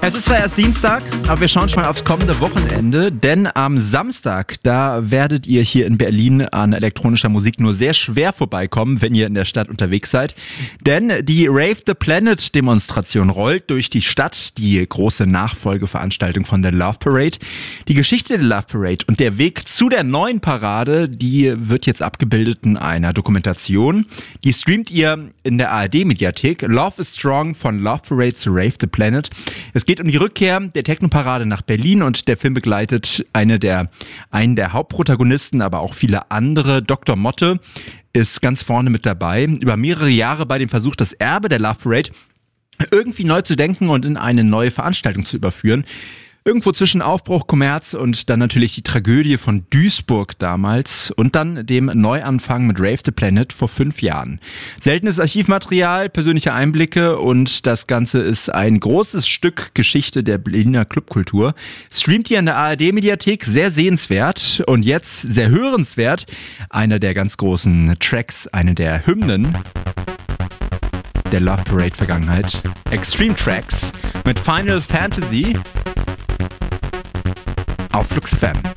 Es ist zwar erst Dienstag, aber wir schauen schon mal aufs kommende Wochenende, denn am Samstag, da werdet ihr hier in Berlin an elektronischer Musik nur sehr schwer vorbeikommen, wenn ihr in der Stadt unterwegs seid. Denn die Rave the Planet Demonstration rollt durch die Stadt, die große Nachfolgeveranstaltung von der Love Parade. Die Geschichte der Love Parade und der Weg zu der neuen Parade, die wird jetzt abgebildet in einer Dokumentation. Die streamt ihr in der ARD-Mediathek. Love is Strong von Love Parade zu Rave the Planet. Es geht um die Rückkehr der Technoparade nach Berlin und der Film begleitet einen der Hauptprotagonisten, aber auch viele andere. Dr. Motte ist ganz vorne mit dabei. Über mehrere Jahre bei dem Versuch, das Erbe der Love Parade irgendwie neu zu denken und in eine neue Veranstaltung zu überführen. Irgendwo zwischen Aufbruch, Kommerz und dann natürlich die Tragödie von Duisburg damals und dann dem Neuanfang mit Rave the Planet vor 5 Jahren. Seltenes Archivmaterial, persönliche Einblicke und das Ganze ist ein großes Stück Geschichte der Berliner Clubkultur. Streamt hier in der ARD-Mediathek, sehr sehenswert und jetzt sehr hörenswert. Einer der ganz großen Tracks, eine der Hymnen der Love Parade Vergangenheit. Extreme Tracks mit Final Fantasy auf Flux FM.